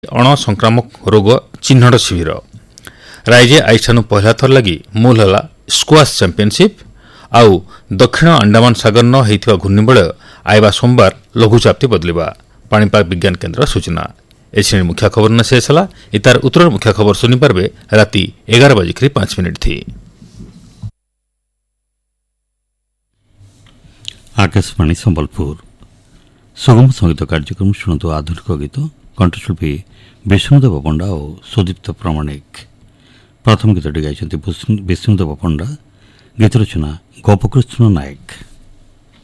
ଅଣସଂକ୍ରାମକ ରୋଗ ଚିହ୍ନଟ ଶିବିର ରାଇଜେ ଆଇଠାନୁ ପହିଲା ଥର ଲାଗି ମୂଲ ହେଲା ସ୍କ୍ୱାସ୍ ଚାମ୍ପିୟନସିପ୍ ଆଉ ଦକ୍ଷିଣ ଆଣ୍ଡାମାନ ସାଗରନ ହୋଇଥିବା ଘୂର୍ଣ୍ଣିବଳୟ ଆଇବା ସୋମବାର ଲଘୁଚାପ୍ତି ବଦଳିବା ପାଣିପାଗ ବିଜ୍ଞାନ କେନ୍ଦ୍ର ସୂଚନା। ଏ ଶ୍ରେଣୀ ମୁଖ୍ୟ ଖବର ନ ଶେଷ ହେଲା। ଇତାର ଉତ୍ତର ମୁଖ୍ୟ ଖବର ଶୁଣିପାରବେ ରାତି 11:05 थी। आकाशवाणी संबलपुर सुगम संगीत कार्यक्रम शुणु आधुनिक गीत कंठशिल्पी विष्णुदेव पंडा और सुदीप्त प्रमाणिक। प्रथम गीतटी गाइछन्ति विष्णुदेव पंडा, गीत रचना गोपकृष्ण नायक।